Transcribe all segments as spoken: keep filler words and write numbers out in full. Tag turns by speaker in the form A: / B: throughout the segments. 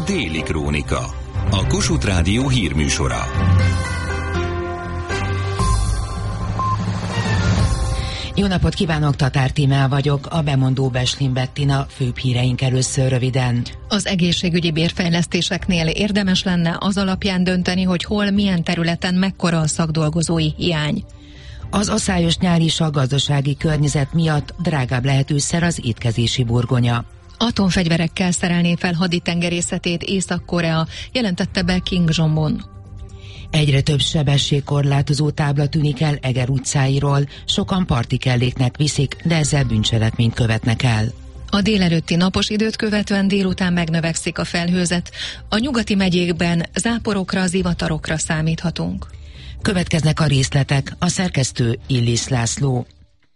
A: Déli Krónika, a Kossuth Rádió hírműsora.
B: Jó napot kívánok, Tatár Tímea vagyok, a bemondó Beslin Bettina, főbb híreink először röviden.
C: Az egészségügyi bérfejlesztéseknél érdemes lenne az alapján dönteni, hogy hol, milyen területen mekkora a szakdolgozói hiány.
B: Az aszályos nyári a gazdasági környezet miatt drágább lehet ősszel az étkezési burgonya.
C: Atomfegyverekkel szerelné fel haditengerészetét Észak-Korea, jelentette be Kim Jong-un.
B: Egyre több sebességkorlátozó tábla tűnik el Eger utcáiról, sokan partikelléknek viszik, de ezzel bűncselekményt követnek el.
C: A délelőtti napos időt követően délután megnövekszik a felhőzet. A nyugati megyékben záporokra, zivatarokra számíthatunk.
B: Következnek a részletek, a szerkesztő Illis László.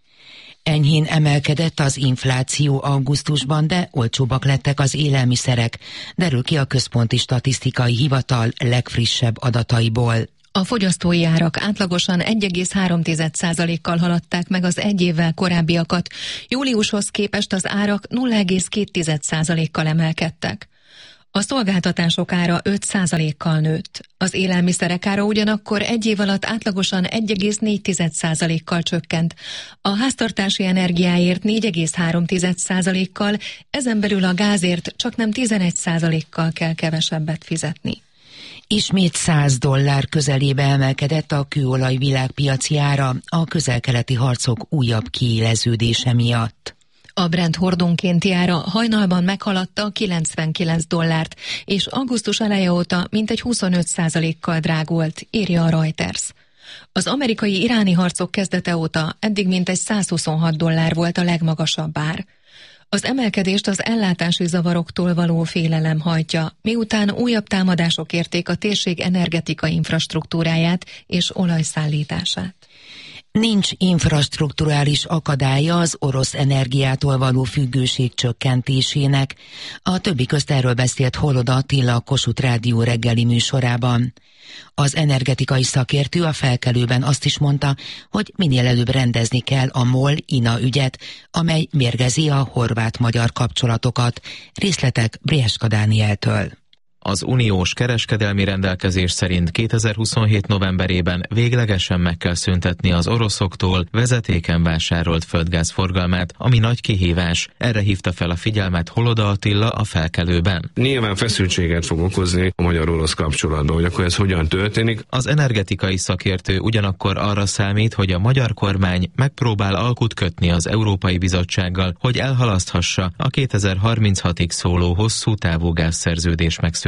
B: Enyhén emelkedett az infláció augusztusban, de olcsóbbak lettek az élelmiszerek, derül ki a Központi Statisztikai Hivatal legfrissebb adataiból.
C: A fogyasztói árak átlagosan egy egész három százalékkal haladták meg az egy évvel korábbiakat, júliushoz képest az árak nulla egész két százalékkal emelkedtek. A szolgáltatások ára öt százalékkal nőtt. Az élelmiszerek ára ugyanakkor egy év alatt átlagosan egy egész négy százalékkal csökkent. A háztartási energiáért négy egész három százalékkal, ezen belül a gázért csaknem tizenegy százalékkal kell kevesebbet fizetni.
B: Ismét száz dollár közelébe emelkedett a kőolaj világpiaci ára a közel-keleti harcok újabb kiéleződése miatt.
C: A Brent hordónkénti ára hajnalban meghaladta kilencvenkilenc dollárt, és augusztus eleje óta mintegy huszonöt százalékkal drágult, írja a Reuters. Az amerikai-iráni harcok kezdete óta eddig mintegy száz huszonhat dollár volt a legmagasabb ár. Az emelkedést az ellátási zavaroktól való félelem hajtja, miután újabb támadások érték a térség energetikai infrastruktúráját és olajszállítását.
B: Nincs infrastrukturális akadálya az orosz energiától való függőség csökkentésének. A többi közt erről beszélt Holoda Attila a Kossuth Rádió reggeli műsorában. Az energetikai szakértő a Felkelőben azt is mondta, hogy minél előbb rendezni kell a MOL-INA ügyet, amely mérgezi a horvát-magyar kapcsolatokat. Részletek Brieska Dánieltől.
D: Az uniós kereskedelmi rendelkezés szerint kétezer-huszonhét novemberében véglegesen meg kell szüntetni az oroszoktól vezetéken vásárolt földgáz forgalmát, ami nagy kihívás. Erre hívta fel a figyelmet Holoda Attila a Felkelőben.
E: Nyilván feszültséget fog okozni a magyar-orosz kapcsolatban, hogy akkor ez hogyan történik.
D: Az energetikai szakértő ugyanakkor arra számít, hogy a magyar kormány megpróbál alkut kötni az Európai Bizottsággal, hogy elhalaszthassa a kétezer-harminchatig szóló hosszú távú gázszerződés megszüntetését.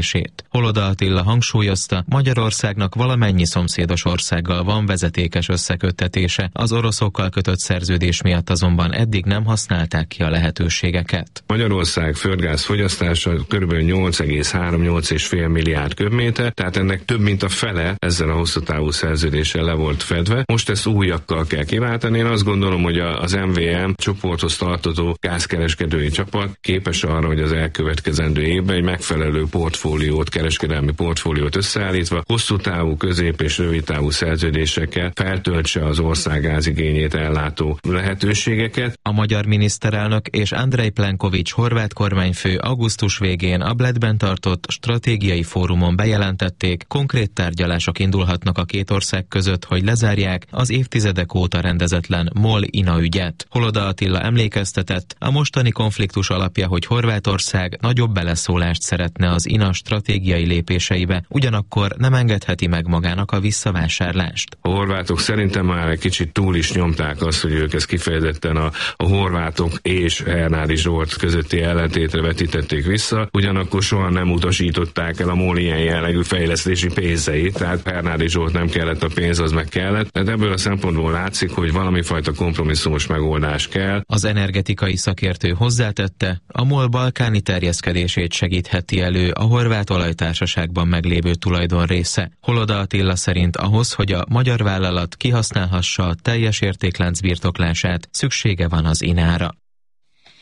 D: Holoda Attila hangsúlyozta, Magyarországnak valamennyi szomszédos országgal van vezetékes összeköttetése, az oroszokkal kötött szerződés miatt azonban eddig nem használták ki a lehetőségeket.
E: Magyarország földgáz fogyasztása kb. nyolc egész három nyolc egész öt milliárd köbméter, tehát ennek több mint a fele ezzel a hosszú távú szerződéssel le volt fedve. Most ezt újakkal kell kiváltani. Én azt gondolom, hogy az em vé em csoporthoz tartozó gázkereskedői csapat képes arra, hogy az elkövetkezendő évben egy megfelelő portfóliót, kereskedelmi portfóliót összeállítva, hosszú távú, közép és rövid távú szerződésekkel feltöltse az ország gázigényét ellátó lehetőségeket.
D: A magyar miniszterelnök és Andrej Plenković horvát kormányfő augusztus végén a Bledben tartott stratégiai fórumon bejelentették, konkrét tárgyalások indulhatnak a két ország között, hogy lezárják az évtizedek óta rendezetlen MOL-INA ügyet. Holoda Attila emlékeztetett, a mostani konfliktus alapja, hogy Horvátország nagyobb beleszólást szeretne az INA stratégiai lépéseibe, ugyanakkor nem engedheti meg magának a visszavásárlást.
E: A horvátok szerintem már egy kicsit túl is nyomták azt, hogy ők ezt kifejezetten a, a horvátok és Hernádi Zsolt közötti ellentétre vetítették vissza, ugyanakkor soha nem utasították el a MOL ilyen jellegű fejlesztési pénzeit, tehát Hernádi Zsolt nem kellett a pénz, az meg kellett. Tehát ebből a szempontból látszik, hogy valami fajta kompromisszumos megoldás kell.
D: Az energetikai szakértő hozzátette, a MOL balkáni terjeszkedését segítheti elő a horvát olajtársaságban meglévő tulajdon része. Holoda Attila szerint ahhoz, hogy a magyar vállalat kihasználhassa a teljes értéklánc birtoklását, szüksége van az inára.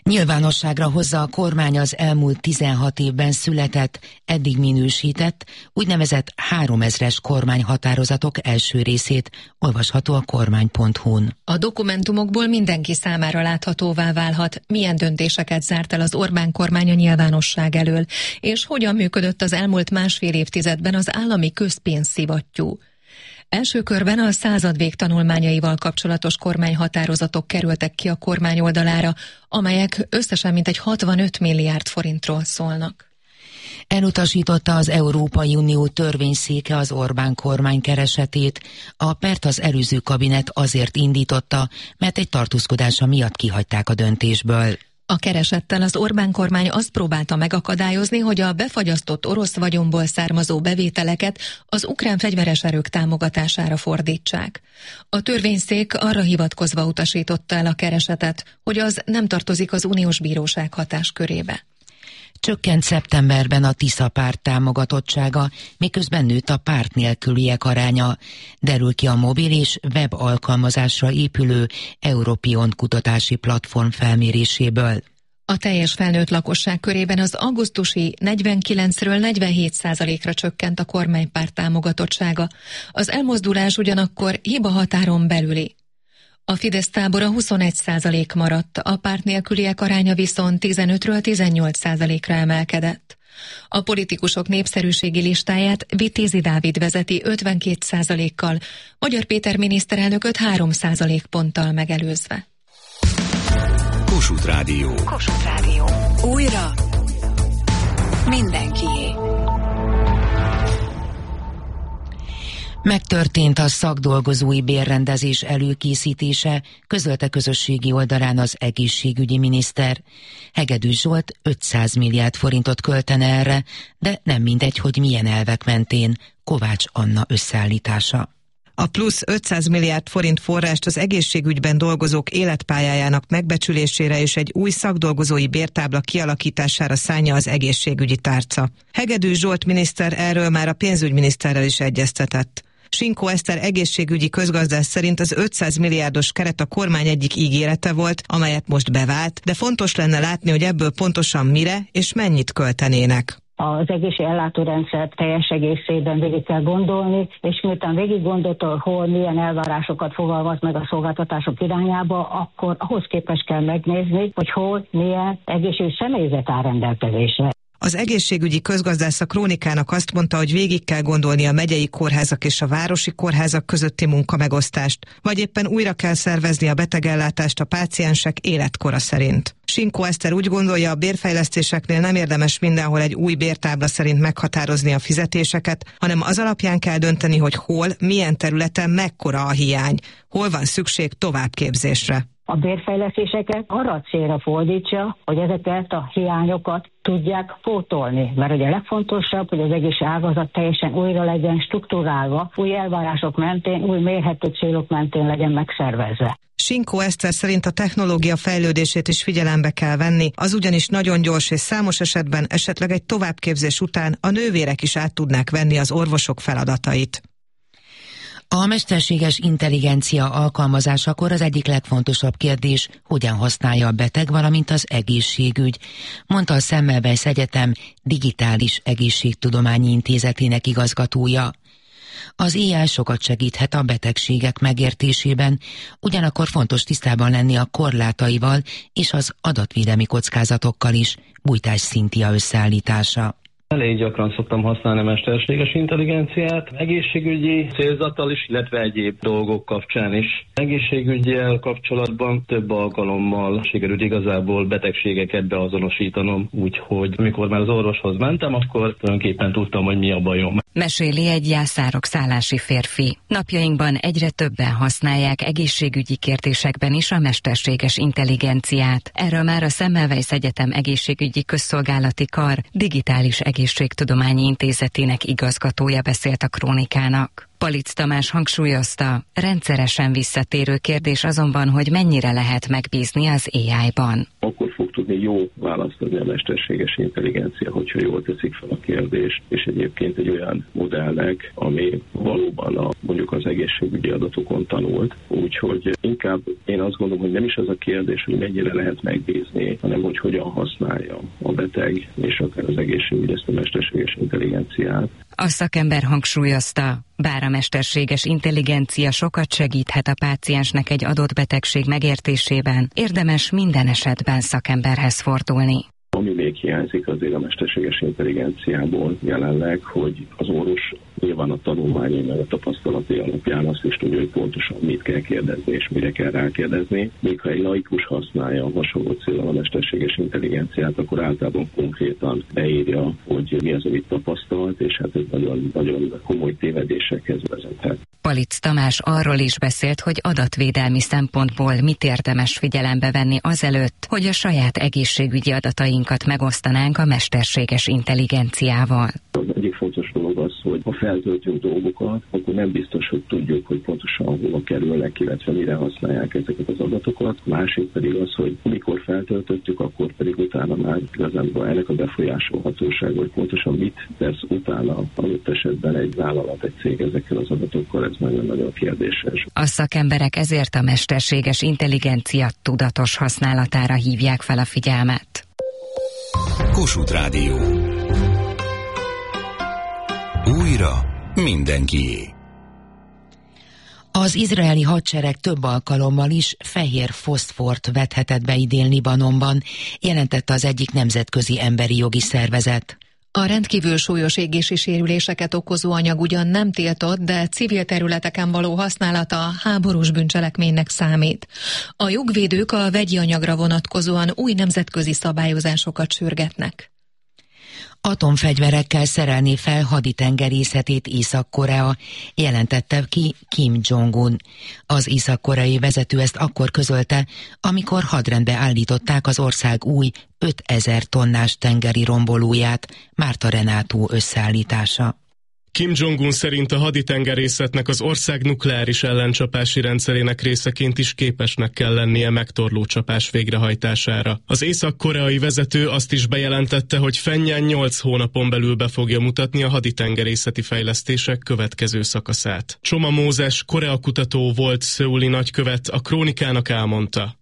B: Nyilvánosságra hozza a kormány az elmúlt tizenhat évben született, eddig minősített, úgynevezett háromezres kormányhatározatok első részét, olvasható a kormány pont hu-n.
C: A dokumentumokból mindenki számára láthatóvá válhat, milyen döntéseket zárt el az Orbán kormány a nyilvánosság elől, és hogyan működött az elmúlt másfél évtizedben az állami közpénzszivattyú. Első körben a századvég tanulmányaival kapcsolatos kormányhatározatok kerültek ki a kormány oldalára, amelyek összesen mintegy hatvanöt milliárd forintról szólnak.
B: Elutasította az Európai Unió törvényszéke az Orbán kormány keresetét. A pert az előző kabinet azért indította, mert egy tartózkodása miatt kihagyták a döntésből.
C: A keresettel az Orbán kormány azt próbálta megakadályozni, hogy a befagyasztott orosz vagyonból származó bevételeket az ukrán fegyveres erők támogatására fordítsák. A törvényszék arra hivatkozva utasította el a keresetet, hogy az nem tartozik az uniós bíróság hatáskörébe.
B: Csökkent szeptemberben a Tisza párt támogatottsága, miközben nőtt a párt nélküliek aránya, derül ki a mobil és web alkalmazásra épülő Europion kutatási platform felméréséből.
C: A teljes felnőtt lakosság körében az augusztusi negyvenkilencről negyvenhét százalékra csökkent a kormánypárt támogatottsága. Az elmozdulás ugyanakkor hibahatáron belüli. A Fidesz tábora huszonegy százalék maradt, a párt nélküliek aránya viszont tizenötről tizennyolc százalékra emelkedett. A politikusok népszerűségi listáját Vitézi Dávid vezeti ötvenkét százalékkal, Magyar Péter miniszterelnököt három százalékponttal megelőzve.
A: Kossuth Rádió.
F: Kossuth Rádió. Újra mindenkié.
B: Megtörtént a szakdolgozói bérrendezés előkészítése, közölte közösségi oldalán az egészségügyi miniszter. Hegedűs Zsolt ötszáz milliárd forintot költene erre, de nem mindegy, hogy milyen elvek mentén. Kovács Anna összeállítása.
G: A plusz ötszáz milliárd forint forrást az egészségügyben dolgozók életpályájának megbecsülésére és egy új szakdolgozói bértábla kialakítására szánja az egészségügyi tárca. Hegedűs Zsolt miniszter erről már a pénzügyminiszterrel is egyeztetett. Sinkó Eszter egészségügyi közgazdász szerint az ötszáz milliárdos keret a kormány egyik ígérete volt, amelyet most bevált, de fontos lenne látni, hogy ebből pontosan mire és mennyit költenének.
H: Az egészségügyi ellátórendszert teljes egészében végig kell gondolni, és miután végig gondolta, hol milyen elvárásokat fogalmaz meg a szolgáltatások irányába, akkor ahhoz képest kell megnézni, hogy hol milyen egészségügyi személyzet áll rendelkezésre.
G: Az egészségügyi közgazdász a Krónikának azt mondta, hogy végig kell gondolni a megyei kórházak és a városi kórházak közötti munkamegosztást, vagy éppen újra kell szervezni a betegellátást a páciensek életkora szerint. Sinkó Eszter úgy gondolja, a bérfejlesztéseknél nem érdemes mindenhol egy új bértábla szerint meghatározni a fizetéseket, hanem az alapján kell dönteni, hogy hol, milyen területen mekkora a hiány, hol van szükség továbbképzésre.
H: A bérfejlesztéseket arra a célra fordítsa, hogy ezeket a hiányokat tudják pótolni. Mert ugye a legfontosabb, hogy az egész ágazat teljesen újra legyen struktúrálva, új elvárások mentén, új mérhető célok mentén legyen megszervezve.
G: Sinkó Eszter szerint a technológia fejlődését is figyelembe kell venni, az ugyanis nagyon gyors és számos esetben esetleg egy továbbképzés után a nővérek is át tudnák venni az orvosok feladatait.
B: A mesterséges intelligencia alkalmazásakor az egyik legfontosabb kérdés, hogyan használja a beteg, valamint az egészségügy, mondta a Semmelweis Egyetem Digitális Egészségtudományi Intézetének igazgatója. Az á i sokat segíthet a betegségek megértésében, ugyanakkor fontos tisztában lenni a korlátaival és az adatvédelmi kockázatokkal is, Bújtás Szintia összeállítása.
I: Elég gyakran szoktam használni mesterséges intelligenciát, egészségügyi célzattal is, illetve egyéb dolgok kapcsán is. Egészségügyel kapcsolatban több alkalommal sikerült igazából betegségeket beazonosítanom, úgyhogy amikor már az orvoshoz mentem, akkor tulajdonképpen tudtam, hogy mi a bajom.
F: Meséli egy jászárok szállási férfi. Napjainkban egyre többen használják egészségügyi kérdésekben is a mesterséges intelligenciát. Erről már a Semmelweis Egyetem Egészségügyi Közszolgálati Kar Digitális Egészségtudományi Intézetének igazgatója beszélt a Krónikának. Palic Tamás hangsúlyozta, rendszeresen visszatérő kérdés azonban, hogy mennyire lehet megbízni az á í-ban.
J: Akkor fog tudni jó választ adni a mesterséges intelligencia, hogyha jól teszik fel a kérdést, és egyébként egy olyan modellnek, ami valóban a, mondjuk az egészségügyi adatokon tanult. Úgyhogy inkább én azt gondolom, hogy nem is az a kérdés, hogy mennyire lehet megbízni, hanem hogy hogyan használja a beteg és akár az egészségügy ezt a mesterséges intelligenciát.
F: A szakember hangsúlyozta, bár a mesterséges intelligencia sokat segíthet a páciensnek egy adott betegség megértésében, érdemes minden esetben szakemberhez fordulni.
J: Ami még hiányzik azért a mesterséges intelligenciából jelenleg, hogy az orvos nyilván a tanulmányai meg a tapasztalati alapján azt is tudja, hogy pontosan mit kell kérdezni és mire kell rákérdezni. Még ha egy laikus használja a hasonló célral a mesterséges intelligenciát, akkor általában konkrétan beírja, hogy mi az, amit tapasztalt, és hát ez nagyon, nagyon komoly tévedésekhez vezethet.
F: Palic Tamás arról is beszélt, hogy adatvédelmi szempontból mit érdemes figyelembe venni azelőtt, hogy a saját egészségügyi adatainkat megosztanánk a mesterséges intelligenciával.
J: Az egyik fontos dolog az, hogy ha feltöltünk dolgokat, akkor nem biztos, hogy tudjuk, hogy pontosan hova kerülnek, illetve mire használják ezeket az adatokat. Másik pedig az, hogy mikor feltöltöttük, akkor pedig utána már igazából ennek a befolyásolhatóság, hogy pontosan mit tesz utána, adott esetben egy vállalat, egy cég ezekkel az adatokkal, ez nagyon-nagyon kérdéses.
F: A szakemberek ezért a mesterséges intelligencia tudatos használatára hívják fel a figyelmet.
A: Kossuth Rádió. Újra mindenkié.
B: Az izraeli hadsereg több alkalommal is fehér foszfort vethetett be idén Libanonban, jelentette az egyik nemzetközi emberi jogi szervezet.
C: A rendkívül súlyos égési sérüléseket okozó anyag ugyan nem tiltott, de civil területeken való használata háborús bűncselekménynek számít. A jogvédők a vegyi anyagra vonatkozóan új nemzetközi szabályozásokat sürgetnek.
B: Atomfegyverekkel szerelné fel haditengerészetét Észak-Korea, jelentette ki Kim Jong-un. Az észak-koreai vezető ezt akkor közölte, amikor hadrendbe állították az ország új ötezer tonnás tengeri rombolóját, Márta Renátó összeállítása.
K: Kim Jong-un szerint a haditengerészetnek az ország nukleáris ellencsapási rendszerének részeként is képesnek kell lennie megtorló csapás végrehajtására. Az észak-koreai vezető azt is bejelentette, hogy Phenján nyolc hónapon belül be fogja mutatni a haditengerészeti fejlesztések következő szakaszát. Csoma Mózes, Korea kutató volt szöuli nagykövet, a Krónikának elmondta.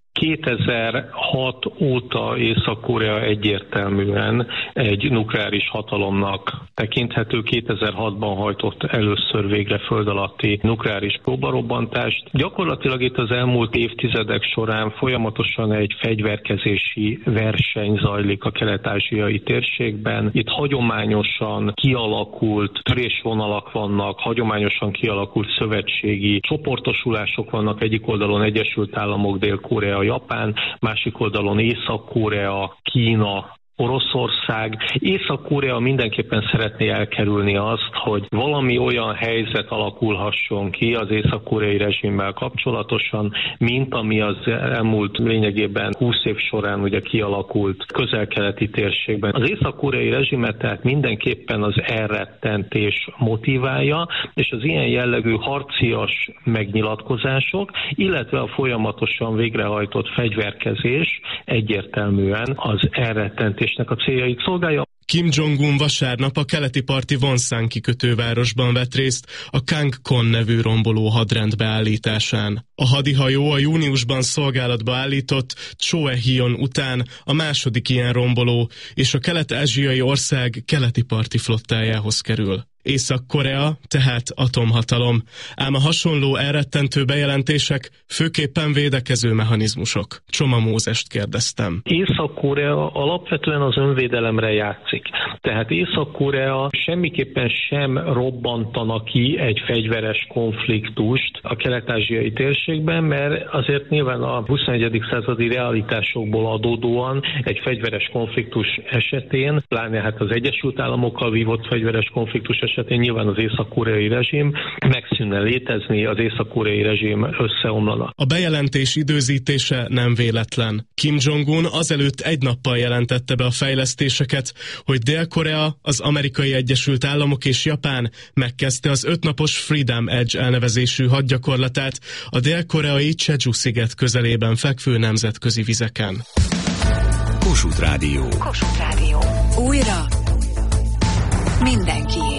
L: kétezer-hat óta Észak-Korea egyértelműen egy nukleáris hatalomnak tekinthető. kétezer-hatban hajtott először végre föld alatti nukleáris próbarobbantást. Gyakorlatilag itt az elmúlt évtizedek során folyamatosan egy fegyverkezési verseny zajlik a kelet-ázsiai térségben. Itt hagyományosan kialakult törésvonalak vannak, hagyományosan kialakult szövetségi csoportosulások vannak. Egyik oldalon Egyesült Államok, Dél-Korea, Japán, másik oldalon Észak-Korea, Kína, Oroszország. Észak-Korea mindenképpen szeretné elkerülni azt, hogy valami olyan helyzet alakulhasson ki az észak-koreai rezsimmel kapcsolatosan, mint ami az elmúlt lényegében húsz év során ugye kialakult közel-keleti térségben. Az észak-koreai rezsimet tehát mindenképpen az elrettentés motiválja, és az ilyen jellegű harcias megnyilatkozások, illetve a folyamatosan végrehajtott fegyverkezés egyértelműen az elrettentés a céljait szolgálja.
K: Kim Jong-un vasárnap a keleti parti Wonsan kikötővárosban vett részt a Kangkon nevű romboló hadrend beállításán. A hadihajó a júniusban szolgálatba állított Choe-Hyun után a második ilyen romboló, és a kelet-ázsiai ország keleti parti flottájához kerül. Észak-Korea, tehát atomhatalom, ám a hasonló elrettentő bejelentések főképpen védekező mechanizmusok. Csoma Mózest kérdeztem.
L: Észak-Korea alapvetően az önvédelemre játszik. Tehát Észak-Korea semmiképpen sem robbantana ki egy fegyveres konfliktust a kelet-ázsiai térségben, mert azért nyilván a huszonegyedik századi realitásokból adódóan egy fegyveres konfliktus esetén, pláne hát az Egyesült Államokkal vívott fegyveres konfliktus esetén nyilván az észak-koreai rezsim megszűnne létezni, az észak-koreai rezsim összeomlana.
K: A bejelentés időzítése nem véletlen. Kim Jong-un azelőtt egy nappal jelentette be a fejlesztéseket, hogy Dél Dél-Korea, az Amerikai Egyesült Államok és Japán megkezdte az ötnapos Freedom Edge elnevezésű hadgyakorlatát a dél-koreai Jeju-sziget közelében fekvő nemzetközi vizeken.
A: Kossuth Rádió.
M: Kossuth Rádió. Újra mindenkié.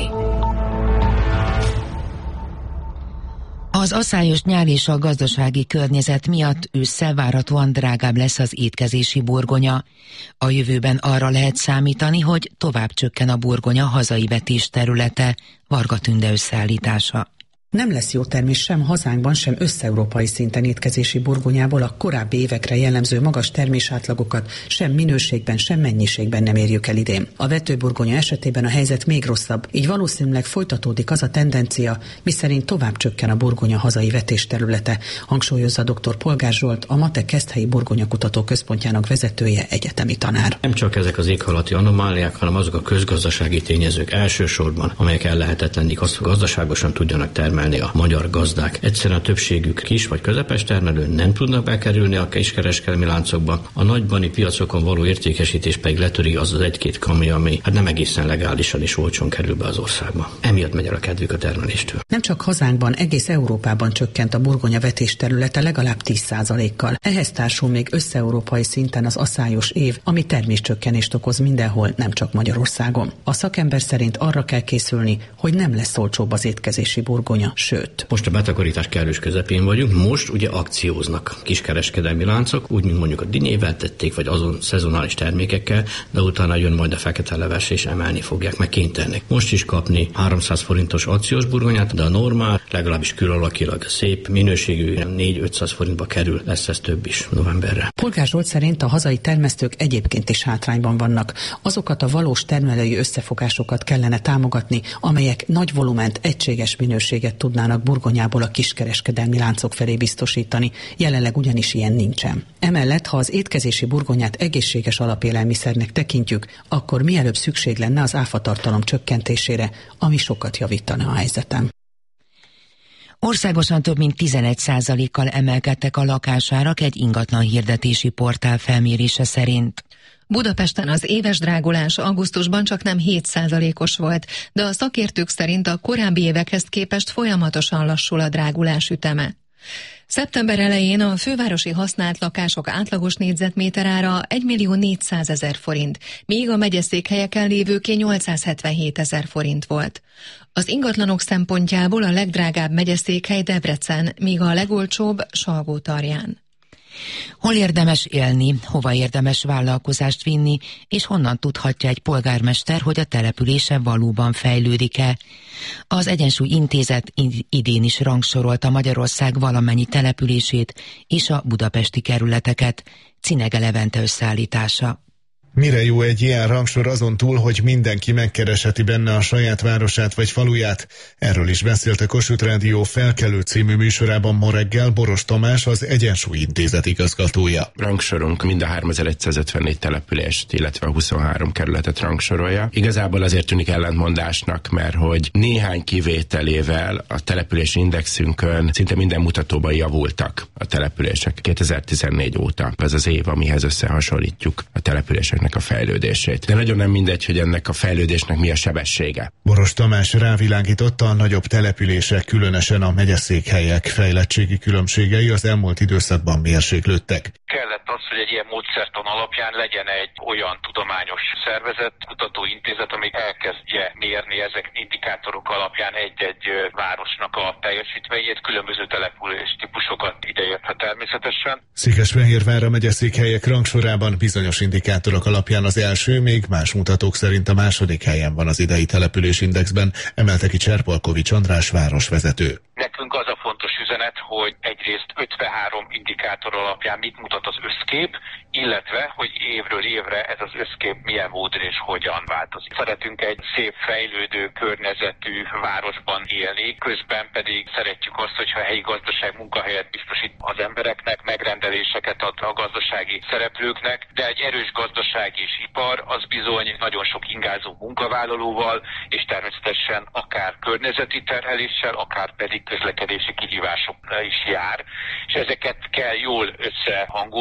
B: Az aszályos nyár és a gazdasági környezet miatt ősszel várhatóan drágább lesz az étkezési burgonya. A jövőben arra lehet számítani, hogy tovább csökken a burgonya hazai vetés területe. Varga Tünde összeállítása.
N: Nem lesz jó termés sem hazánkban, sem összeurópai szinten étkezési burgonyából, a korábbi évekre jellemző magas termésátlagokat sem minőségben, sem mennyiségben nem érjük el idén. A vetőburgonya esetében a helyzet még rosszabb, így valószínűleg folytatódik az a tendencia, miszerint tovább csökken a burgonya hazai vetés területe, hangsúlyozza dr. Polgár Zsolt, a MATEK Keszthelyi Burgonyakutató Központjának vezetője, egyetemi tanár.
O: Nem csak ezek az éghajlati anomáliák, hanem azok a közgazdasági tényezők elsősorban, amelyek ellehetetlenítik azt, hogy gazdaságosan tudjanak termelni a magyar gazdák. Egyszerűen a többségük kis vagy közepes termelő, nem tudnak bekerülni a kiskereskedelmi láncokba. A nagybani piacokon való értékesítés pedig letöri az az egy-két kamion, ami hát nem egészen legálisan és olcsón kerül be az országba. Emiatt megy el a kedvük a termeléstől.
N: Nem csak hazánkban, egész Európában csökkent a burgonya vetés területe legalább tíz százalékkal. Ehhez társul még összeurópai szinten az aszályos év, ami terméscsökkenést okoz mindenhol, nem csak Magyarországon. A szakember szerint arra kell készülni, hogy nem lesz olcsóbb az étkezési burgonya. Sőt.
O: Most a betakarítás kellős közepén vagyunk, most ugye akcióznak kiskereskedelmi láncok, úgy, mint mondjuk a dinyével tették, vagy azon szezonális termékekkel, de utána jön majd a fekete leves, és emelni fogják, meg kénytelenek. Most is kapni háromszáz forintos akciós burgonyát, de a normál, legalábbis külalakilag szép minőségű négy-ötszáz forintba kerül, lesz ez több is novemberre.
N: Polgár Zsolt szerint a hazai termesztők egyébként is hátrányban vannak. Azokat a valós termelői összefogásokat kellene támogatni, amelyek nagy volument, egységes minőséget tudnának burgonyából a kiskereskedelmi láncok felé biztosítani, jelenleg ugyanis ilyen nincsen. Emellett, ha az étkezési burgonyát egészséges alapélelmiszernek tekintjük, akkor mielőbb szükség lenne az áfatartalom csökkentésére, ami sokat javítana a helyzetem.
B: Országosan több mint tizenegy százalékkal emelkedtek a lakásárak egy ingatlan hirdetési portál felmérése szerint.
C: Budapesten az éves drágulás augusztusban csak nem hét százalékos volt, de a szakértők szerint a korábbi évekhez képest folyamatosan lassul a drágulás üteme. Szeptember elején a fővárosi használt lakások átlagos négyzetméterára egymillió négyszázezer forint, míg a megyeszékhelyeken lévőké nyolcszázhetvenhét ezer forint volt. Az ingatlanok szempontjából a legdrágább megyeszékhely Debrecen, míg a legolcsóbb Salgótarján.
B: Hol érdemes élni, hova érdemes vállalkozást vinni, és honnan tudhatja egy polgármester, hogy a települése valóban fejlődik-e? Az Egyensúly Intézet idén is rangsorolta Magyarország valamennyi települését és a budapesti kerületeket. Cinege Levente összeállítása.
P: Mire jó egy ilyen rangsor azon túl, hogy mindenki megkeresheti benne a saját városát vagy faluját? Erről is beszélt a Kossuth Rádió Felkelő című műsorában ma reggel Boros Tamás, az Egyensúly Intézet igazgatója.
Q: Rangsorunk mind a háromezeregyszázötvennégy települést, illetve a huszonhárom kerületet rangsorolja. Igazából azért tűnik ellentmondásnak, mert hogy néhány kivételével a települési indexünkön szinte minden mutatóban javultak a települések. kétezer-tizennégy óta ez az év, amihez összehasonlítjuk a települések a fejlődését. De nagyon nem mindegy, hogy ennek a fejlődésnek mi a sebessége.
P: Boros Tamás rávilágította, a nagyobb települések, különösen a megyeszékhelyek fejlettségi különbségei az elmúlt időszakban mérséklődtek.
R: Kellett az, hogy egy ilyen módszertan alapján legyen egy olyan tudományos szervezet, kutatóintézet, ami elkezdje mérni ezek indikátorok alapján egy-egy városnak a teljesítményét, különböző település típusokat ideértve természetesen.
P: Székesfehérvár a megyeszékhelyek rangsorában bizonyos indikátorok alapján az első, még más mutatók szerint a második helyen van az idei településindexben, emelte ki Cserpalkovics András városvezető.
R: Nekünk az a fontos üzenet, hogy egyrészt ötvenhárom indikátor alapján mit mutat az összkép, illetve, hogy évről évre ez az összkép milyen módon és hogyan változik. Szeretünk egy szép fejlődő környezetű városban élni, közben pedig szeretjük azt, hogyha a helyi gazdaság munkahelyet biztosít az embereknek, megrendeléseket ad a gazdasági szereplőknek, de egy erős gazdaság és ipar az bizony nagyon sok ingázó munkavállalóval, és természetesen akár környezeti terheléssel, akár pedig közlekedési kihívásokkal is jár, és ezeket kell jól összehangolni.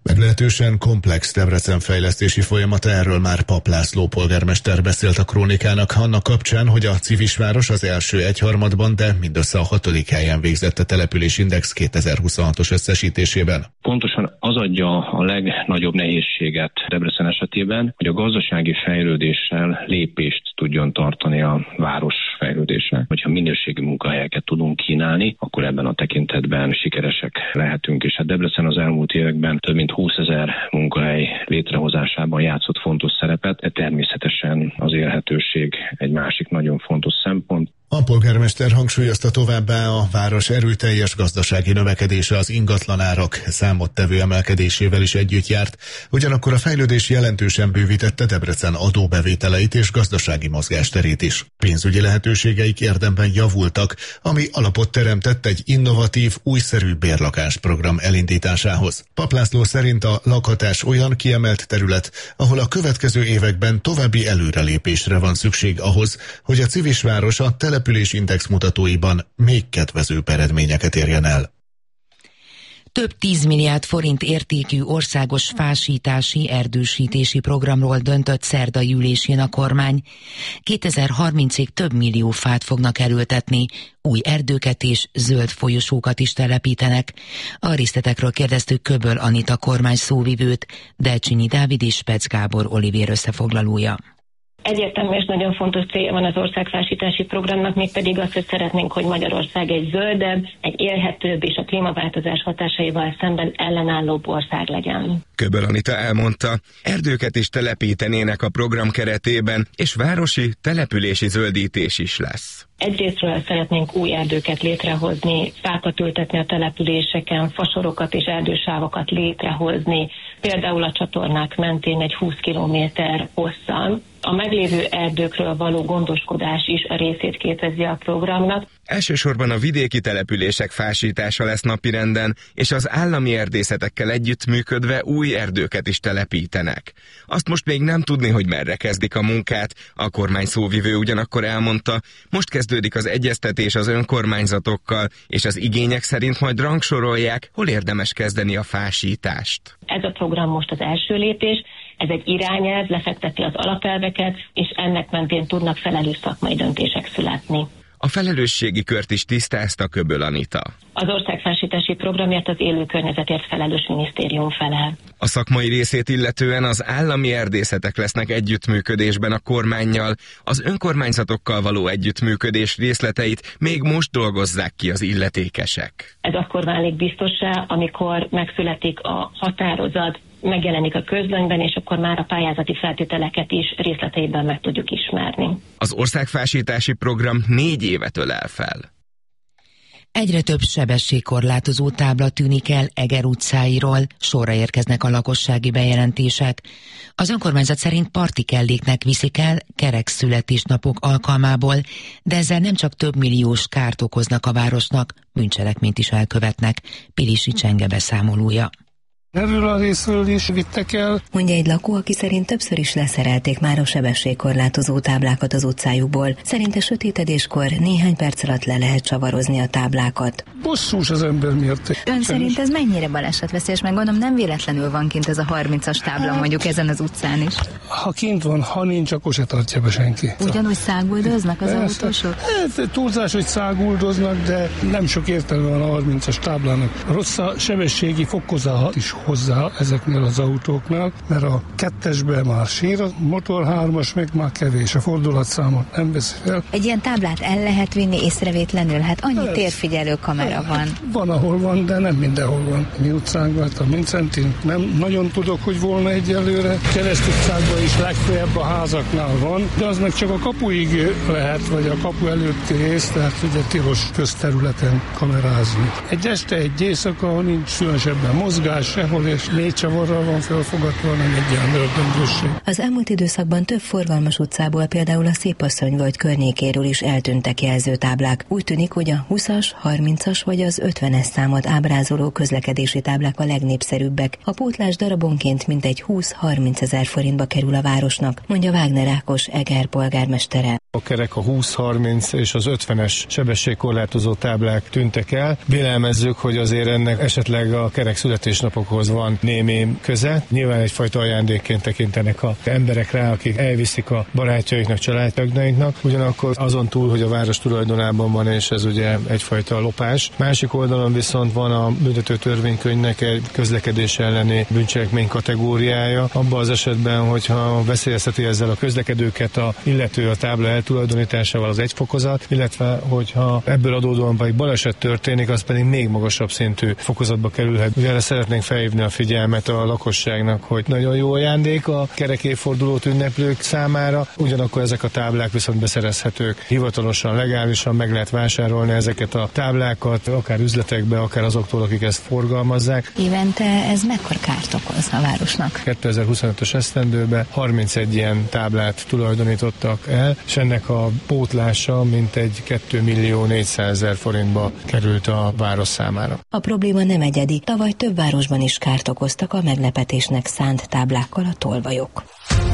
P: Meglehetősen komplex Debrecen fejlesztési folyamata, erről már Pap László polgármester beszélt a Krónikának annak kapcsán, hogy a Civisváros az első egyharmadban, de mindössze a hatodik helyen végzett a Településindex kétezer-huszonhatos összesítésében.
S: Pontosan az adja a legnagyobb nehézséget Debrecen esetében, hogy a gazdasági fejlődéssel lépést tudjon tartani a város fejlődése. Hogyha minőségi munkahelyeket tudunk kínálni, akkor ebben a tekintetben sikeresek lehetünk, és hát Debrecen az elmúlt években több mint húszezer munkahely létrehozásában játszott fontos szerepet, de természetesen az élhetőség egy másik nagyon fontos szempont.
P: A polgármester hangsúlyozta továbbá, a város erőteljes gazdasági növekedése az ingatlanárak számottevő emelkedésével is együtt járt, ugyanakkor a fejlődés jelentősen bővítette Debrecen adóbevételeit és gazdasági mozgásterét is. Pénzügyi lehetőségeik érdemben javultak, ami alapot teremtett egy innovatív, újszerű bérlakásprogram elindításához. Pap László szerint a lakhatás olyan kiemelt terület, ahol a következő években további előrelépésre van szükség ahhoz, hogy a Civisváros a Településindex mutatóiban még kedvezőbb eredményeket érjen el.
B: Több tízmilliárd forint értékű országos fásítási, erdősítési programról döntött szerdai ülésén a kormány. kétezer-harmincig több millió fát fognak elültetni, új erdőket és zöld folyosókat is telepítenek. A részletekről kérdeztük Köböl Anita kormány szóvivőt, Delcsényi Dávid és Pec Gábor Olivér összefoglalója.
T: Egyértelmű és nagyon fontos célja van az országfásítási programnak, mégpedig azt, hogy szeretnénk, hogy Magyarország egy zöldebb, egy élhetőbb és a klímaváltozás hatásaival szemben ellenállóbb ország legyen.
U: Köböl Anita elmondta, erdőket is telepítenének a program keretében, és városi települési zöldítés is lesz.
T: Egyrésztről szeretnénk új erdőket létrehozni, fákat ültetni a településeken, fasorokat és erdősávokat létrehozni, például a csatornák mentén egy húsz kilométer hosszan. A meglévő erdőkről való gondoskodás is a részét képezi a programnak.
U: Elsősorban a vidéki települések fásítása lesz napirenden, és az állami erdészetekkel együttműködve új erdőket is telepítenek. Azt most még nem tudni, hogy merre kezdik a munkát, a kormány szóvivő ugyanakkor elmondta, most kezdődik az egyeztetés az önkormányzatokkal, és az igények szerint majd rangsorolják, hol érdemes kezdeni a fásítást.
T: Ez a program most az első lépés, ez egy irányelv, lefekteti az alapelveket, és ennek mentén tudnak felelős szakmai döntések születni.
U: A felelősségi kört is tisztázta Köböl Anita.
T: Az országfásítási programért az élő környezetért felelős minisztérium felel.
U: A szakmai részét illetően az állami erdészetek lesznek együttműködésben a kormánnyal, az önkormányzatokkal való együttműködés részleteit még most dolgozzák ki az illetékesek.
T: Ez akkor válik biztossá, amikor megszületik a határozat, megjelenik a közlönyben, és akkor már a pályázati feltételeket is részleteiben meg tudjuk ismerni.
U: Az országfásítási program négy évet ölel fel.
B: Egyre több sebességkorlátozó tábla tűnik el Eger utcáiról, sorra érkeznek a lakossági bejelentések. Az önkormányzat szerint parti kelléknek viszik el kerek születésnapok alkalmából, de ezzel nem csak több milliós kárt okoznak a városnak, bűncselekményt is elkövetnek. Pilisi Csenge beszámolója.
V: Erről a részről is vittek el.
W: Mondja egy lakó, aki szerint többször is leszerelték már a sebességkorlátozó táblákat az utcájukból. Szerinte sötétedéskor néhány perc alatt le lehet csavarozni a táblákat.
V: Bosszús az ember miért?
X: Ön Sajnos. Szerint ez mennyire balesetveszélyes? Meg gondolom nem véletlenül van kint ez a harmincas tábla hát, mondjuk ezen az utcán is.
V: Ha kint van, ha nincs, akkor se tartja be senki.
X: Ugyanúgy száguldoznak az
V: Persze.
X: autósok?
V: Hát, túlzás, hogy száguldoznak, de nem sok értelme van a harmincas táblának. Rossz a sebességi fokozat is hozzá ezeknél az autóknál, mert a kettesben már sír, a motor hármas meg már kevés, a fordulatszámot nem veszi fel.
X: Egy ilyen táblát el lehet vinni észrevétlenül? Hát annyi
V: Ez.
X: térfigyelő kamera van.
V: Van, ahol van, de nem mindenhol van. Mi utcánkban, a Mincentin nem nagyon tudok, hogy volna egyelőre. Kereszt utcákban is legfeljebb a házaknál van, de az meg csak a kapuig lehet, vagy a kapu előtti rész, tehát ugye tilos közterületen kamerázni. Egy este, egy éjszaka, nincs különösebben mozgás, sehol, és négy csavarral van felfogatva, nem egy ilyen ördöngösség.
W: Az elmúlt időszakban több forgalmas utcából, például a Szépasszonyvölgy környékéről is eltűntek jelzőtáblák. Úgy tűnik, hogy a húszas, harmincas vagy az ötvenes számot ábrázoló közlekedési táblák a legnépszerűbbek. A pótlás darabonként mintegy húsz-harminc ezer forintba kerül a városnak, mondja Wagner Ákos Eger polgármestere.
V: A kerek, a húsz, harminc és az ötvenes sebességkorlátozó táblák tűntek el. Vélelmezzük, hogy azért ennek esetleg a kerek születésnapokhoz van némi köze. Nyilván egyfajta ajándékként tekintenek az emberek rá, akik elviszik a barátjaiknak, családtagjaiknak. Ugyanakkor azon túl, hogy a város tulajdonában van, és ez ugye egyfajta lopás. Másik oldalon viszont van a büntető törvénykönyvnek egy közlekedés elleni bűncselekmény kategóriája. Abban az esetben, hogyha veszélyezteti ezzel a közlekedőket a illető a tábla eltulajdonításával, az egy fokozat, illetve hogyha ebből adódóan vagy baleset történik, az pedig még magasabb szintű fokozatba kerülhet. Ugye erre szeretnénk felhívni a figyelmet a lakosságnak, hogy nagyon jó ajándék a kerek évfordulót ünneplők számára, ugyanakkor ezek a táblák viszont beszerezhetők. Hivatalosan, legálisan meg lehet vásárolni ezeket a táblákat, akár üzletekbe, akár azoktól, akik ezt forgalmazzák.
X: Évente ez mekkora kárt okoz a városnak?
V: kétezer-huszonötös esztendőben harmincegy ilyen táblát tulajdonítottak el, és ennek a pótlása mintegy két millió négyszázezer forintba került a város számára.
W: A probléma nem egyedi. Tavaly több városban is kárt okoztak a meglepetésnek szánt táblákkal a tolvajok.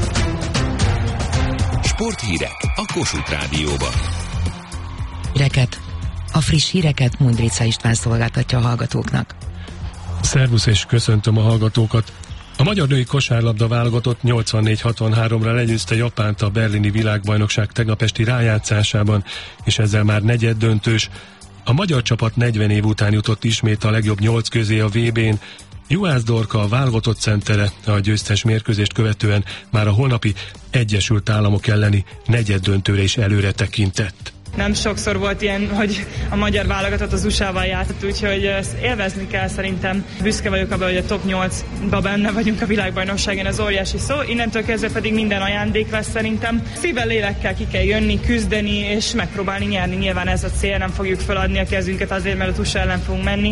A: Sporthírek a Kossuth Rádióban.
B: Híreket. A friss híreket Mundrica István szolgáltatja a hallgatóknak.
D: Szervusz és köszöntöm a hallgatókat! A magyar női kosárlabda válogatott nyolcvannégy hatvanháromra legyőzte Japánt a berlini világbajnokság tegnap esti rájátszásában, és ezzel már negyed döntős. A magyar csapat negyven év után jutott ismét a legjobb nyolc közé a vé bén. Juhász Dorka, a válogatott centere a győztes mérkőzést követően már a holnapi Egyesült Államok elleni negyed döntőre is előre tekintett.
E: Nem sokszor volt ilyen, hogy a magyar válogatott az u es á-val játszott, úgyhogy ezt élvezni kell szerintem. Büszke vagyok abban, hogy a top nyolcba benne vagyunk a világbajnokságon, az óriási szó. Innentől kezdve pedig minden ajándék lesz szerintem. Szívvel, lélekkel ki kell jönni, küzdeni és megpróbálni nyerni. Nyilván ez a cél, nem fogjuk feladni a kezünket azért, mert az u es á ellen fogunk menni.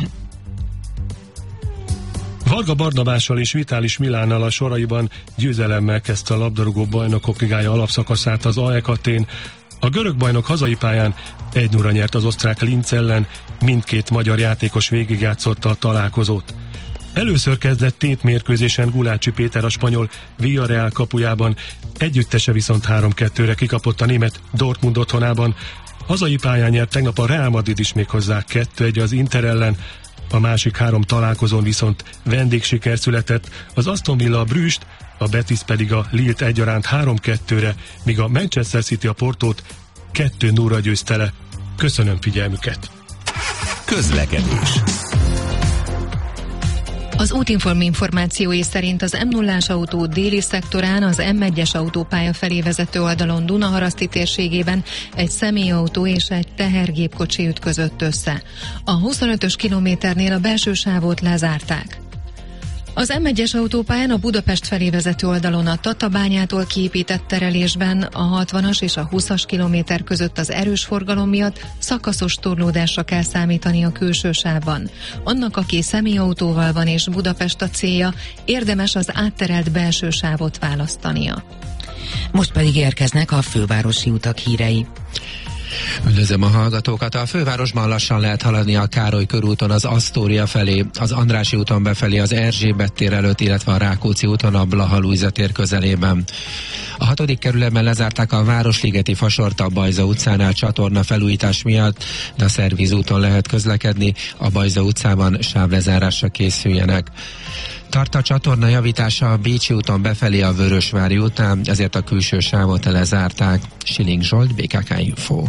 D: Varga Barnabással és Vitális Milánnal a soraiban győzelemmel kezdte a labdarúgó bajnokok ligája alapszakaszát az á e ká Atén. A görög bajnok hazai pályán egy nulla nyert az osztrák Linz ellen, mindkét magyar játékos végigjátszotta a találkozót. Először kezdett tétmérkőzésen Gulácsi Péter a spanyol Villarreal kapujában, együttese viszont három kettőre kikapott a német Dortmund otthonában. Hazai pályán nyert tegnap a Real Madrid is méghozzá kettő egy az Inter ellen, a másik három találkozón viszont vendégsiker született, az Aston Villa a Brüst, a Betis pedig a Lille-t egyaránt három kettőre, míg a Manchester City a Portót kettő nullra győzte le. Köszönöm figyelmüket!
A: Közlekedés.
C: Az Útinform információi szerint az em nullás autó déli szektorán az em egyes autópálya felé vezető oldalon Dunaharaszti térségében egy személyautó és egy tehergépkocsi ütközött össze. A huszonötös kilométernél a belső sávot lezárták. Az em egyes autópályán a Budapest felé vezető oldalon a Tatabányától kiépített terelésben a hatvanas és a húszas kilométer között az erős forgalom miatt szakaszos torlódásra kell számítani a külső sávban. Annak, aki személyautóval van és Budapest a célja, érdemes az átterelt belső sávot választania.
B: Most pedig érkeznek a fővárosi utak hírei.
G: Üdvözlöm a hallgatókat! A fővárosban lassan lehet haladni a Károly körúton az Asztória felé, az Andrássy úton befelé az Erzsébet tér előtt, illetve a Rákóczi úton a Blaha Lujza tér közelében. A hatodik kerületben lezárták a Városligeti fasort a Bajza utcánál csatorna felújítás miatt, de a Szervíz úton lehet közlekedni, a Bajza utcában sávlezárásra készüljenek. Tart a csatorna javítása a Bécsi úton befelé a Vörösvári után, ezért a külső sávot lezárták. Siling Zsolt, bé ká ká Info.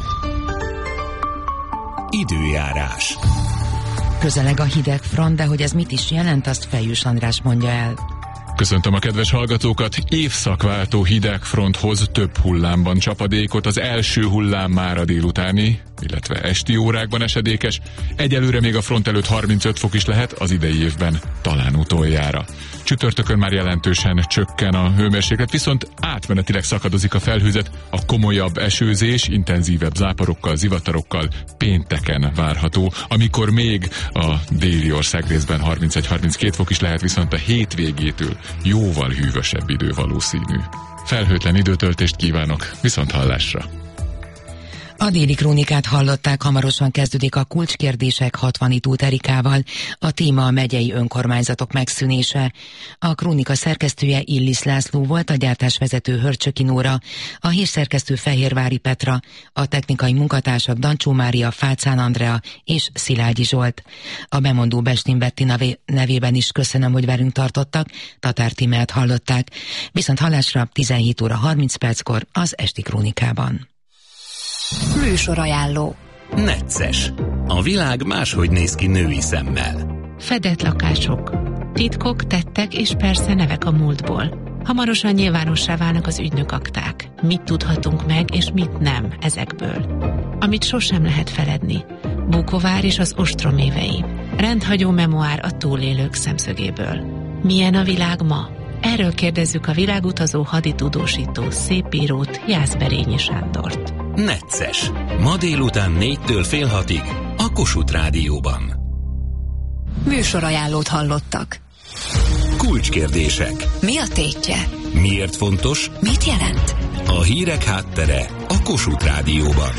A: Időjárás.
B: Közeleg a hideg front, de hogy ez mit is jelent, azt Fejős András mondja el.
H: Köszöntöm a kedves hallgatókat! Évszakváltó hidegfronthoz több hullámban csapadékot, az első hullám már a délutáni, illetve esti órákban esedékes. Egyelőre még a front előtt harmincöt fok is lehet, az idei évben talán utoljára. Csütörtökön már jelentősen csökken a hőmérséklet, viszont átmenetileg szakadozik a felhőzet, a komolyabb esőzés, intenzívebb záporokkal, zivatarokkal pénteken várható, amikor még a déli ország részben harmincegy-harminckét fok is lehet, viszont a hétvégétől jóval hűvösebb idő valószínű. Felhőtlen időtöltést kívánok, viszont hallásra!
B: A déli krónikát hallották, hamarosan kezdődik a kulcskérdések hatvanit Erikával, a téma a megyei önkormányzatok megszűnése. A krónika szerkesztője Illis László volt, a gyártásvezető Hörcsöki Nóra, a hírszerkesztő Fehérvári Petra, a technikai munkatársak Dancsó Mária, Fácán Andrea és Szilágyi Zsolt. A bemondó Bestin Betti nevében is köszönöm, hogy velünk tartottak, Tatár Tímeát hallották. Viszont hallásra tizenhét óra harminc perckor az esti krónikában.
M: Műsorajánló.
A: Necces. A világ máshogy néz ki női szemmel.
F: Fedett lakások. Titkok, tettek és persze nevek a múltból. Hamarosan nyilvánossá válnak az ügynökakták. Mit tudhatunk meg és mit nem ezekből. Amit sosem lehet feledni. Bukovár és az ostrom évei. Rendhagyó memoár a túlélők szemszögéből. Milyen a világ ma? Erről kérdezzük a világutazó haditudósító szépírót, Jászberényi Sándort.
A: Necces. Ma délután négytől fél hatig a Kossuth Rádióban.
M: Műsorajánlót hallottak.
A: Kulcskérdések.
M: Mi a tétje?
A: Miért fontos?
M: Mit jelent?
A: A hírek háttere a Kossuth Rádióban.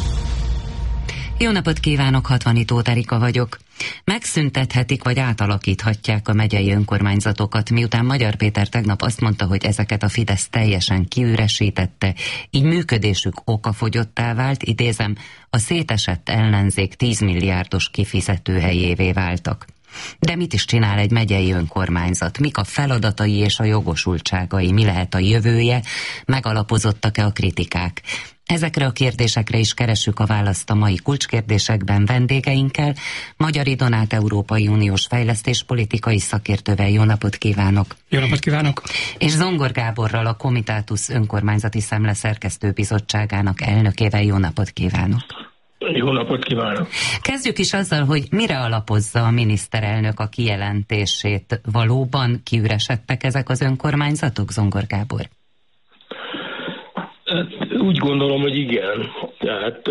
I: Jó napot kívánok, hatvanit Erika vagyok. Megszüntethetik vagy átalakíthatják a megyei önkormányzatokat, miután Magyar Péter tegnap azt mondta, hogy ezeket a Fidesz teljesen kiüresítette, így működésük okafogyottá vált, idézem, a szétesett ellenzék tíz milliárdos kifizetőhelyévé váltak. De mit is csinál egy megyei önkormányzat? Mik a feladatai és a jogosultságai? Mi lehet a jövője? Megalapozottak-e a kritikák? Ezekre a kérdésekre is keressük a választ a mai kulcskérdésekben vendégeinkkel. Magyari Donát Európai Uniós fejlesztéspolitikai szakértővel. Jó napot kívánok!
J: Jó napot kívánok!
I: És Zongor Gáborral, a Comitatus önkormányzati szemle szerkesztőbizottságának elnökével. Jó napot kívánok!
J: Jó napot kívánok!
I: Kezdjük is azzal, hogy mire alapozza a miniszterelnök a kijelentését. Valóban kiüresedtek ezek az önkormányzatok, Zongor Gábor?
J: Úgy gondolom, hogy igen. Tehát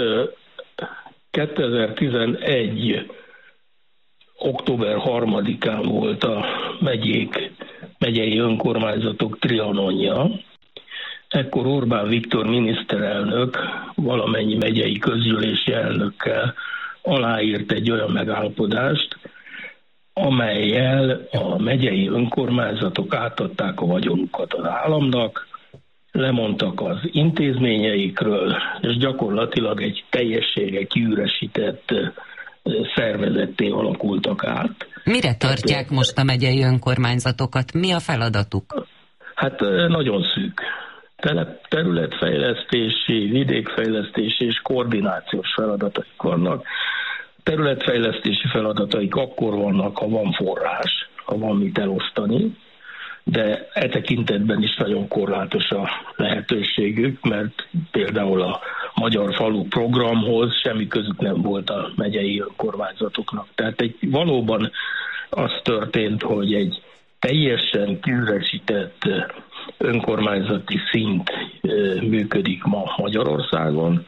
J: kétezer-tizenegy. október harmadikán volt a megyék, megyei önkormányzatok trianonja. Ekkor Orbán Viktor miniszterelnök valamennyi megyei közgyűlési elnökkel aláírt egy olyan megállapodást, amellyel a megyei önkormányzatok átadták a vagyonukat az államnak, lemondtak az intézményeikről, és gyakorlatilag egy teljessége kiüresített szervezetté alakultak át.
I: Mire tartják hát, most a megyei önkormányzatokat? Mi a feladatuk?
J: Hát nagyon szűk. Területfejlesztési, vidékfejlesztési és koordinációs feladataik vannak. Területfejlesztési feladataik akkor vannak, ha van forrás, ha van mit elosztani, de e tekintetben is nagyon korlátos a lehetőségük, mert például a Magyar Falu programhoz semmi közük nem volt a megyei önkormányzatoknak. Tehát egy, valóban az történt, hogy egy teljesen kiüresített önkormányzati szint működik ma Magyarországon,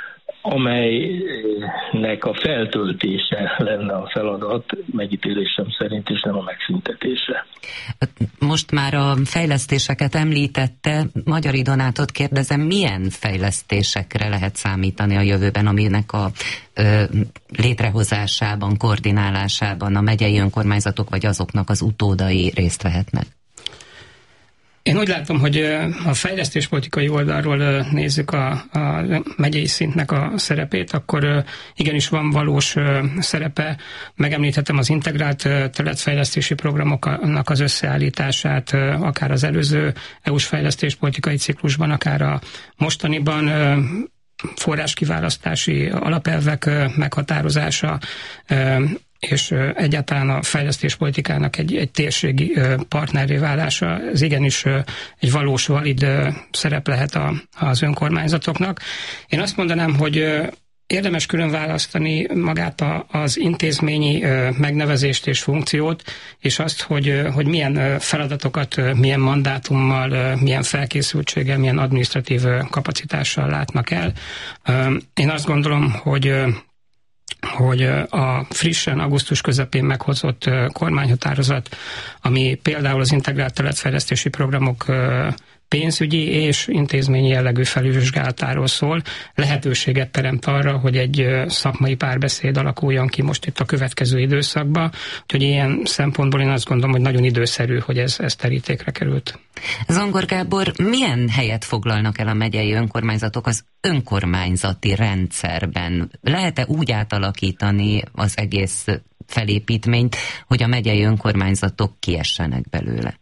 J: amelynek a feltöltése lenne a feladat, megítélésem szerint, és nem a megszüntetése.
I: Most már a fejlesztéseket említette, Magyari Donátot kérdezem, milyen fejlesztésekre lehet számítani a jövőben, aminek a ö, létrehozásában, koordinálásában a megyei önkormányzatok vagy azoknak az utódai részt vehetnek?
J: Én úgy látom, hogy a fejlesztéspolitikai oldalról nézzük a, a megyei szintnek a szerepét, akkor igenis van valós szerepe. Megemlíthetem az integrált területfejlesztési programoknak az összeállítását, akár az előző é u-s fejlesztéspolitikai ciklusban, akár a mostaniban, forráskiválasztási alapelvek meghatározása, és egyáltalán a fejlesztéspolitikának egy, egy térségi partnerré válása, ez igenis egy valós, valid szerep lehet a, az önkormányzatoknak. Én azt mondanám, hogy érdemes külön választani magát a, az intézményi megnevezést és funkciót, és azt, hogy, hogy milyen feladatokat, milyen mandátummal, milyen felkészültséggel, milyen adminisztratív kapacitással látnak el. Én azt gondolom, hogy hogy a frissen augusztus közepén meghozott kormányhatározat, ami például az integrált területfejlesztési programok pénzügyi és intézményi jellegű felülvizsgálatáról szól, lehetőséget teremt arra, hogy egy szakmai párbeszéd alakuljon ki most itt a következő időszakban, úgyhogy ilyen szempontból én azt gondolom, hogy nagyon időszerű, hogy ez, ez terítékre került.
I: Zongor Gábor, milyen helyet foglalnak el a megyei önkormányzatok az önkormányzati rendszerben? Lehet-e úgy átalakítani az egész felépítményt, hogy a megyei önkormányzatok kiessenek belőle?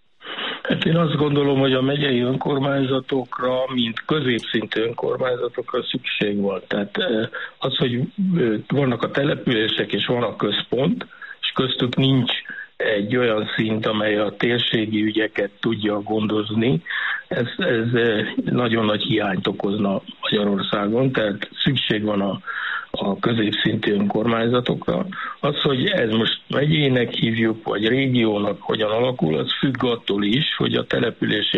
K: Hát én azt gondolom, hogy a megyei önkormányzatokra, mint középszintű önkormányzatokra szükség van. Tehát az, hogy vannak a települések és van a központ, és köztük nincs egy olyan szint, amely a térségi ügyeket tudja gondozni, ez, ez nagyon nagy hiányt okozna Magyarországon, tehát szükség van a, a középszintű önkormányzatokra. Az, hogy ez most megyének hívjuk, vagy régiónak hogyan alakul, az függ attól is, hogy a települési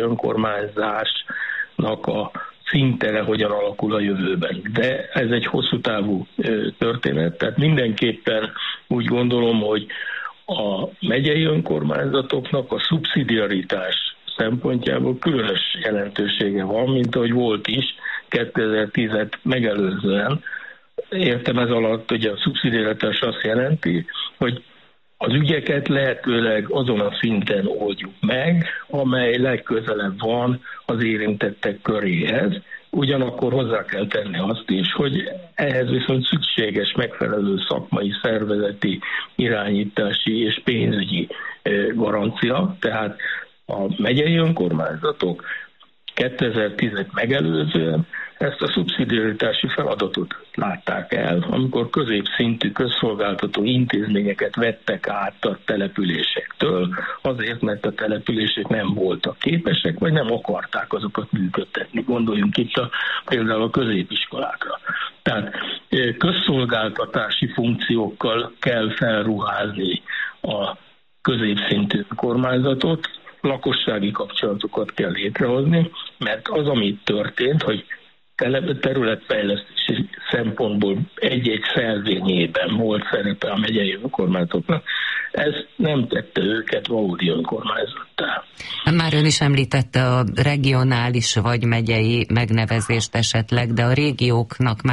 K: önkormányzásnak a szintele hogyan alakul a jövőben. De ez egy hosszú távú történet, tehát mindenképpen úgy gondolom, hogy a megyei önkormányzatoknak a szubszidiaritás szempontjából különös jelentősége van, mint ahogy volt is kétezer-tízet megelőzően. Értem ez alatt, hogy a szubszidiaritás azt jelenti, hogy az ügyeket lehetőleg azon a szinten oldjuk meg, amely legközelebb van az érintettek köréhez. Ugyanakkor hozzá kell tenni azt is, hogy ehhez viszont szükséges megfelelő szakmai, szervezeti, irányítási és pénzügyi garancia. Tehát a megyei önkormányzatok kétezer-tízet megelőzően ezt a szubszidiaritási feladatot látták el, amikor középszintű közszolgáltató intézményeket vettek át a településektől, azért, mert a települések nem voltak képesek, vagy nem akarták azokat működtetni. Gondoljunk itt a, például a középiskolákra. Tehát közszolgáltatási funkciókkal kell felruházni a középszintű kormányzatot, lakossági kapcsolatokat kell létrehozni, mert az, ami történt, hogy területfejlesztési szempontból egy-egy szelvényében volt szerepe a megyei önkormányzatoknak, ez nem tette őket valódi önkormányzattá.
I: Már ön is említette a regionális vagy megyei megnevezést esetleg, de a régióknak